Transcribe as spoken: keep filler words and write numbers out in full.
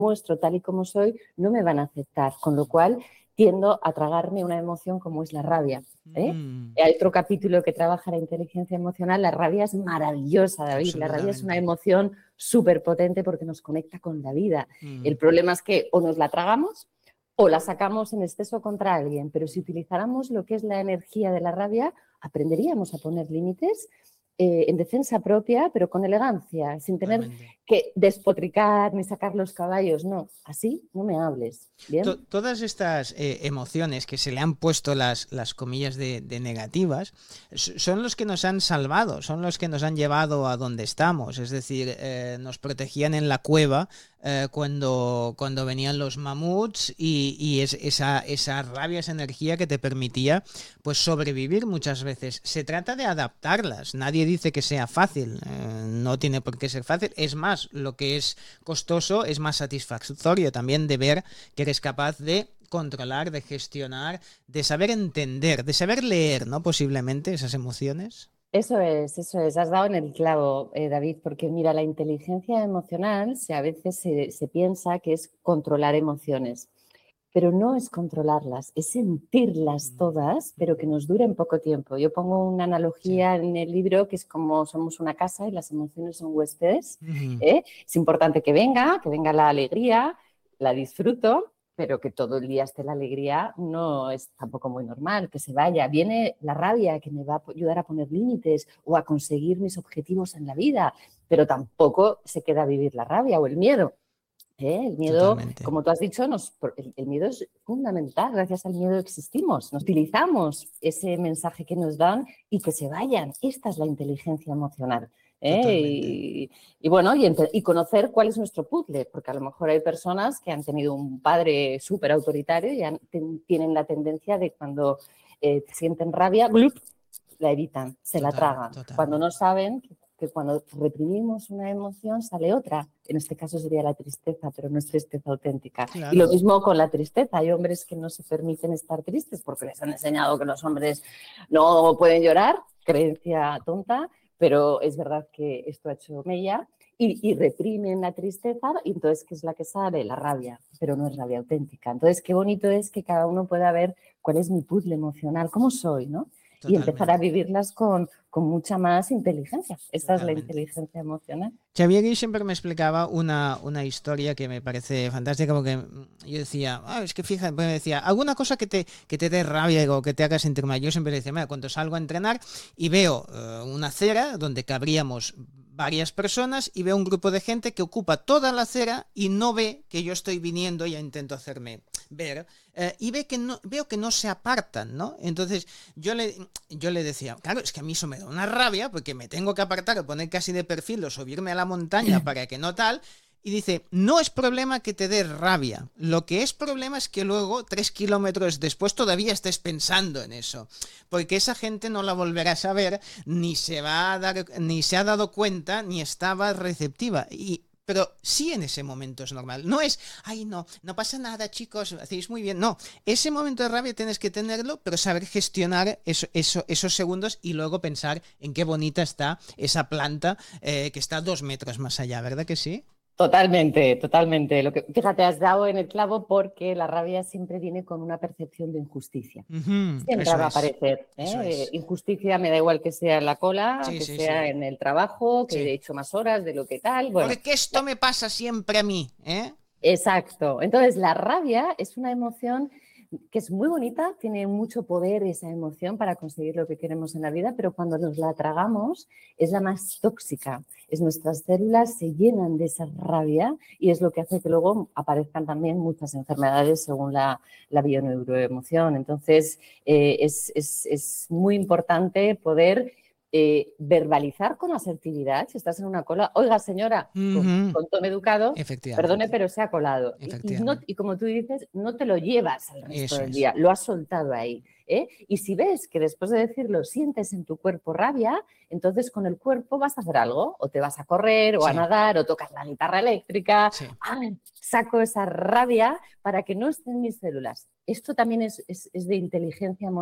muestro tal y como soy, no me van a aceptar, con lo cual tiendo a tragarme una emoción como es la rabia. ¿eh? Mm. Hay otro capítulo que trabaja la inteligencia emocional. La rabia es maravillosa, David. La rabia es una emoción súper potente porque nos conecta con la vida. Mm. El problema es que o nos la tragamos o la sacamos en exceso contra alguien, pero si utilizáramos lo que es la energía de la rabia, aprenderíamos a poner límites eh, en defensa propia, pero con elegancia, sin tener Totalmente. que despotricar ni sacar los caballos. No, así no me hables. ¿Bien? To todas estas eh, emociones que se le han puesto las, las comillas de, de negativas son los que nos han salvado, son los que nos han llevado a donde estamos. Es decir, eh, nos protegían en la cueva eh, cuando, cuando venían los mamuts y, y es, esa, esa rabia, esa energía que te permitía pues sobrevivir muchas veces. Se trata de adaptarlas. Nadie dice que sea fácil, eh, no tiene por qué ser fácil. Es más, lo que es costoso es más satisfactorio también de ver que eres capaz de controlar, de gestionar, de saber entender, de saber leer, ¿no? Posiblemente esas emociones. Eso es, eso es. Has dado en el clavo, eh, David, porque mira, la inteligencia emocional se, a veces se, se piensa que es controlar emociones, pero no es controlarlas, es sentirlas todas, pero que nos duren poco tiempo. Yo pongo una analogía sí. en el libro que es como somos una casa y las emociones son huéspedes. Uh-huh. ¿eh? Es importante que venga, que venga la alegría, la disfruto, pero que todo el día esté la alegría no es tampoco muy normal, que se vaya. Viene la rabia que me va a ayudar a poner límites o a conseguir mis objetivos en la vida, pero tampoco se queda a vivir la rabia o el miedo. ¿Eh? El miedo, Totalmente. como tú has dicho, nos, el, el miedo es fundamental. Gracias al miedo existimos. Nos utilizamos ese mensaje que nos dan y que se vayan. Esta es la inteligencia emocional. ¿eh? Y, y bueno, y, y conocer cuál es nuestro puzzle, porque a lo mejor hay personas que han tenido un padre súper autoritario y han, tienen la tendencia de cuando eh, sienten rabia, ¡glup!, la evitan, se total, la tragan. Total. Cuando no saben que, que cuando reprimimos una emoción sale otra. En este caso sería la tristeza, pero no es tristeza auténtica. Claro. Y lo mismo con la tristeza. Hay hombres que no se permiten estar tristes porque les han enseñado que los hombres no pueden llorar, creencia tonta, pero es verdad que esto ha hecho mella. Y, y reprimen la tristeza, y entonces, ¿qué es la que sale? La rabia, pero no es rabia auténtica. Entonces, qué bonito es que cada uno pueda ver cuál es mi puzzle emocional, cómo soy, ¿no? Totalmente. Y empezar a vivirlas con, con mucha más inteligencia. Esta Totalmente. Es la inteligencia emocional. Xavier Guix siempre me explicaba una, una historia que me parece fantástica, porque yo decía, ah, es que fíjate, me decía, alguna cosa que te, que te dé rabia o que te haga sentir mal. Yo siempre decía, mira, cuando salgo a entrenar y veo uh, una acera donde cabríamos varias personas y veo un grupo de gente que ocupa toda la acera y no ve que yo estoy viniendo, ya intento hacerme ver, eh, y ve que no, veo que no se apartan, ¿no? Entonces yo le, yo le decía, claro, es que a mí eso me da una rabia porque me tengo que apartar o poner casi de perfil o subirme a la montaña para que no tal. Y dice, no es problema que te dé rabia, lo que es problema es que luego, tres kilómetros después, todavía estés pensando en eso, porque esa gente no la volverá a saber, ni se va a dar, ni se ha dado cuenta, ni estaba receptiva. Y pero sí en ese momento es normal. No es, ay no, no pasa nada chicos, hacéis muy bien. No, ese momento de rabia tienes que tenerlo, pero saber gestionar eso, eso, esos segundos y luego pensar en qué bonita está esa planta eh, que está dos metros más allá, ¿verdad que sí? Totalmente, totalmente. Lo que, fíjate, has dado en el clavo porque la rabia siempre viene con una percepción de injusticia. Uh-huh, siempre va a aparecer. Es, ¿eh? es. Injusticia me da igual que sea en la cola, sí, que sí, sea sí. en el trabajo, que sí. he hecho más horas de lo que tal. Bueno, porque esto me pasa siempre a mí, ¿eh? Exacto. Entonces, la rabia es una emoción que es muy bonita, tiene mucho poder esa emoción para conseguir lo que queremos en la vida, pero cuando nos la tragamos es la más tóxica. Es nuestras células se llenan de esa rabia y es lo que hace que luego aparezcan también muchas enfermedades según la, la bioneuroemoción. Entonces, eh, es, es, es muy importante poder eh, verbalizar con asertividad. Si estás en una cola, oiga señora, uh-huh. con, con tono educado, perdone, pero se ha colado. Y, y, no, y como tú dices, no te lo llevas al resto Eso del es. día, lo has soltado ahí. ¿eh? Y si ves que después de decirlo sientes en tu cuerpo rabia, entonces con el cuerpo vas a hacer algo, o te vas a correr, o sí. a nadar, o tocas la guitarra eléctrica. Sí. ¡Ay! Saco esa rabia para que no estén mis células. Esto también es, es, es de inteligencia emocional.